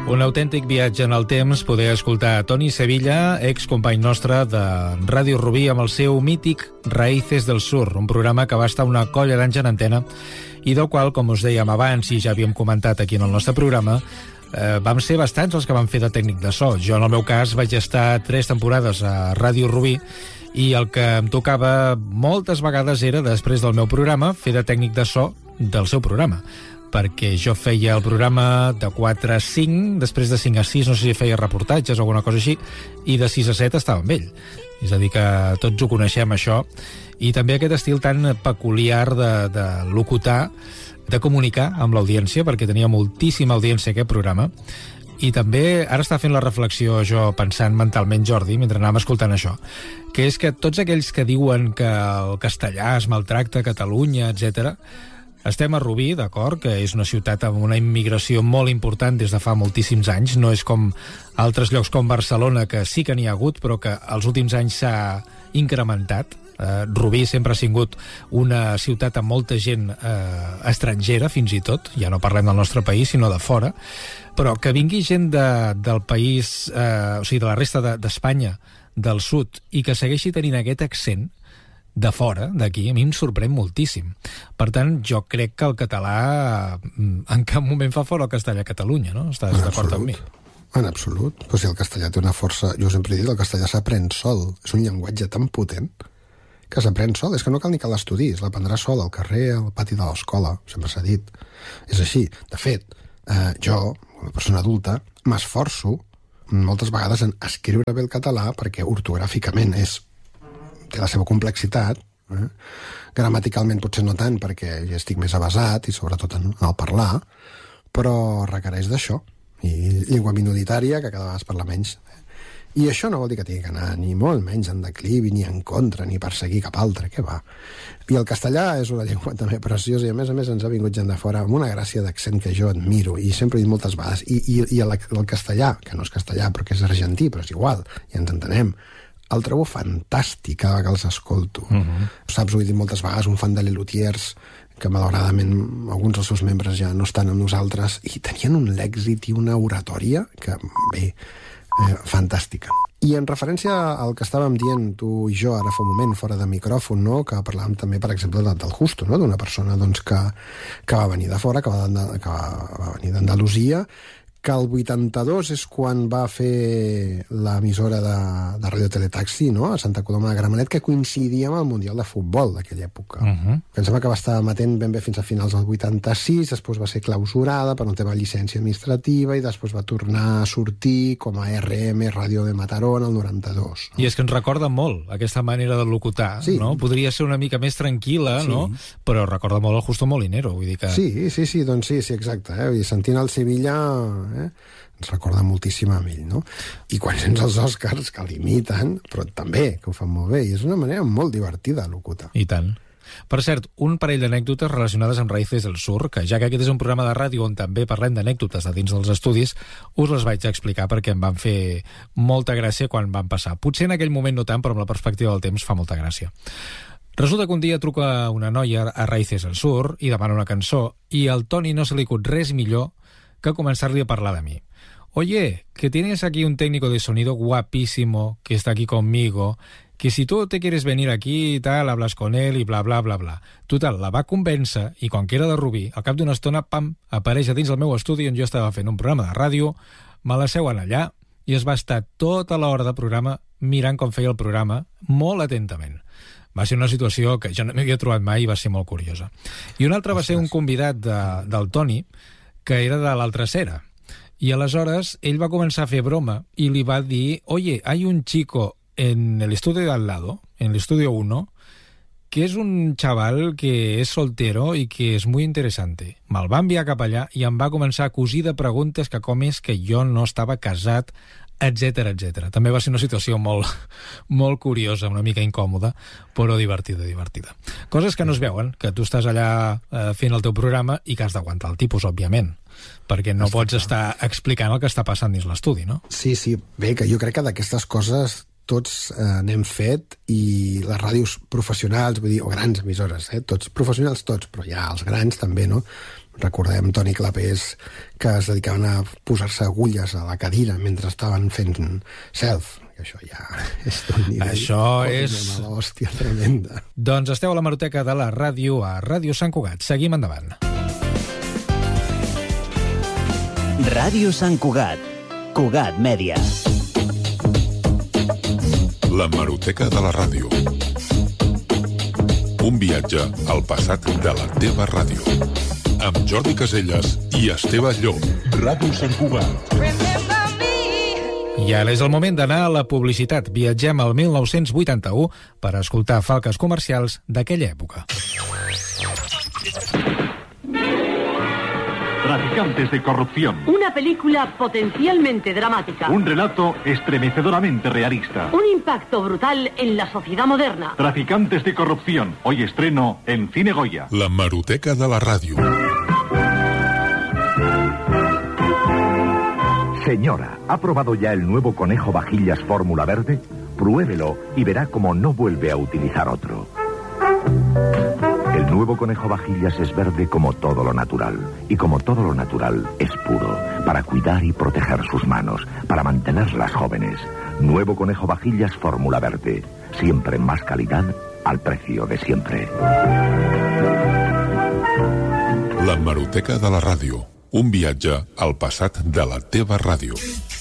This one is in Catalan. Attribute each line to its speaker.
Speaker 1: Un autèntic viatge en el temps, poder escoltar Toni Sevilla, excompany nostre de Ràdio Rubí, amb el seu mític Raíces del Sur, un programa que va estar una colla d'anys en antena i del qual, com us dèiem abans i ja havíem comentat aquí en el nostre programa, vam ser bastants els que van fer de tècnic de so. Jo, en el meu cas, vaig estar 3 temporades a Ràdio Rubí i el que em tocava moltes vegades era, després del meu programa, fer de tècnic de so del seu programa, perquè jo feia el programa de 4 a 5, després de 5 a 6 no sé si feia reportatges o alguna cosa així, i de 6 a 7 estava amb ell. És a dir, que tots ho coneixem, això. I també aquest estil tan peculiar de locutar, de comunicar amb l'audiència, perquè tenia moltíssima audiència aquest programa. I també, ara està fent la reflexió jo pensant mentalment, Jordi, mentre anàvem escoltant això, que és que tots aquells que diuen que el castellà es maltracta a Catalunya, etc. Estem a Rubí, d'acord, que és una ciutat amb una immigració molt important des de fa moltíssims anys. No és com altres llocs com Barcelona, que sí que n'hi ha hagut, però que els últims anys s'ha incrementat. Rubí sempre ha sigut una ciutat amb molta gent estrangera, fins i tot. Ja no parlem del nostre país, sinó de fora. Però que vingui gent del país, o sigui, de la resta d'Espanya, del sud, i que segueixi tenint aquest accent de fora, d'aquí, a mi em sorprèn moltíssim. Per tant, jo crec que el català en cap moment fa fora el castellà a Catalunya, no? Estàs d'acord amb mi?
Speaker 2: En absolut. Però si el castellà té una força... Jo sempre he dit que el castellà s'aprèn sol. És un llenguatge tan potent que s'aprèn sol. És que no cal ni que l'estudis. L'aprendràs sol, al carrer, al pati de l'escola. Sempre s'ha dit. És així. De fet, jo, una persona adulta, m'esforço moltes vegades en escriure bé el català perquè ortogràficament té la seva complexitat, gramaticalment potser no tant perquè ja estic més avasat i sobretot en el parlar, però requereix d'això, i llengua minoritària que cada vegada es parla menys. I això no vol dir que tingui que anar ni molt menys en declivi, ni en contra, ni perseguir cap altre, què va. I el castellà és una llengua també preciosa i a més ens ha vingut gent de fora amb una gràcia d'accent que jo admiro i sempre he dit moltes vegades. I el castellà, que no és castellà però que és argentí, però és igual, ja ens entenem, el trobo fantàstic cada vegada que els escolto. Saps, ho he dit moltes vegades, un fan de l'Elutiers, que malauradament alguns dels seus membres ja no estan amb nosaltres, i tenien un lèxic i una oratòria que, bé, fantàstica. I en referència al que estàvem dient tu i jo ara fa un moment, fora de micròfon, no? Que parlàvem també, per exemple, del Justo, no? D'una persona doncs, que va venir de fora, que va venir d'Andalusia, que el 82 és quan va fer l'emissora de Radio Teletaxi, no?, a Santa Coloma de Gramenet, que coincidia amb el Mundial de Futbol d'aquella època. Em sembla que va estar emetent ben bé fins a finals del 86, després va ser clausurada per un tema de llicència administrativa i després va tornar a sortir com a RM, Ràdio de Mataró, en el 92. No?
Speaker 1: I és que ens recorda molt aquesta manera de locutar, sí. No? Podria ser una mica més tranquil·la, sí. No? Però recorda molt el Justo Molinero, vull dir que...
Speaker 2: Sí, doncs sí, exacte. I sentint el Sevilla... ens recorda moltíssim a ell, no? I quan sents els Oscars, que l'imiten, però també, que ho fan molt bé, i és una manera molt divertida de locutar.
Speaker 1: I tant. Per cert, un parell d'anècdotes relacionades amb Raíces del Sur, que ja que aquest és un programa de ràdio on també parlem d'anècdotes de dins dels estudis, us les vaig explicar perquè em van fer molta gràcia quan van passar. Potser en aquell moment no tant, però amb la perspectiva del temps fa molta gràcia. Resulta que un dia truca una noia a Raíces del Sur i demana una cançó, i al Toni no se li acut res millor que començar-li a parlar de mi. Oye, que tienes aquí un técnico de sonido guapísimo que está aquí conmigo, que si tú te quieres venir aquí y tal, hablas con él y bla, bla, bla, bla. Total, la va convèncer i quan que era de Rubí, al cap d'una estona, pam, apareix a dins del meu estudi on jo estava fent un programa de ràdio, me la seuen allà i es va estar tota l'hora de programa mirant com feia el programa molt atentament. Va ser una situació que jo no m'havia trobat mai i va ser molt curiosa. I una altra va ser un convidat del Toni, que era de l'altra acera. Y aleshores ell va començar a fer broma y li va dir, oye, hay un chico en el estudio de al lado, en el estudio 1, que es un chaval que es soltero y que es muy interesante. Me'l va enviar cap allà i em va començar a cosir de preguntes que com és que jo no estava casat, etc etc. També va ser una situació molt curiosa, una mica incòmoda, però divertida. Coses que no es veuen, que tu estàs allà fent el teu programa i que has d'aguantar el tipus, òbviament, perquè no pots estar explicant el que està passant dins l'estudi, no?
Speaker 2: Sí, bé, que jo crec que d'aquestes coses tots n'hem fet, i les ràdios professionals, vull dir, o grans emissores, tots professionals tots, però ja els grans també, no? Recordem Toni Clapés, que es dedicaven a posar-se agulles a la cadira mentre estaven fent self. I això ja és d'un nivell.
Speaker 1: Això és...
Speaker 2: Hòstia, tremenda.
Speaker 1: Doncs esteu a l'hemeroteca de la ràdio, a Ràdio Sant Cugat. Seguim endavant.
Speaker 3: Ràdio Sant Cugat. Cugat Mèdia.
Speaker 4: L'hemeroteca de la ràdio. Un viatge al passat de la teva ràdio. Amb Jordi Caselles i Esteve Llop. Ràdio Sant Cugat.
Speaker 1: I ara és el moment d'anar a la publicitat. Viatgem al 1981 per escoltar falques comercials d'aquella època.
Speaker 5: Traficantes de corrupción.
Speaker 6: Una película potencialmente dramática.
Speaker 5: Un relato estremecedoramente realista.
Speaker 6: Un impacto brutal en la sociedad moderna.
Speaker 5: Traficantes de corrupción. Hoy estreno en Cine Goya.
Speaker 4: L'hemeroteca de la ràdio.
Speaker 7: Señora, ¿ha probado ya el nuevo conejo vajillas fórmula verde? Pruébelo y verá cómo no vuelve a utilizar otro. El nuevo conejo vajillas es verde como todo lo natural. Y como todo lo natural es puro. Para cuidar y proteger sus manos. Para mantenerlas jóvenes. Nuevo conejo vajillas fórmula verde. Siempre más calidad al precio de siempre.
Speaker 4: L'hemeroteca de la ràdio. Un viatge al passat de la teva ràdio.